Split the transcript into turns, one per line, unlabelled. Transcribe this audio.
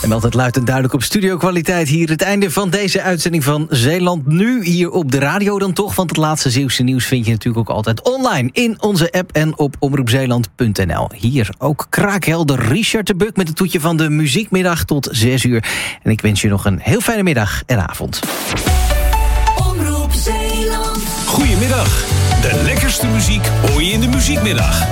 En altijd luid en duidelijk op studiokwaliteit hier. Het einde van deze uitzending van Zeeland Nu. Hier op de radio dan toch, want het laatste Zeeuwse nieuws vind je natuurlijk ook altijd online. In onze app en op omroepzeeland.nl. Hier ook kraakhelder Richard de Buck met het toetje van de muziekmiddag tot 6 uur. En ik wens je nog een heel fijne middag en avond.
Omroep Zeeland.
Goedemiddag. De lekkerste muziek hoor je in de muziekmiddag.